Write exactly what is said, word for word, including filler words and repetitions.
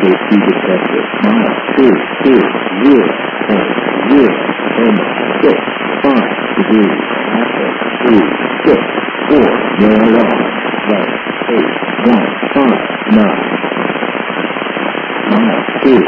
key detected. Miles two two zero point zero Coma six five degrees. Alpha three six four Nine one one eight one five nine. Miles two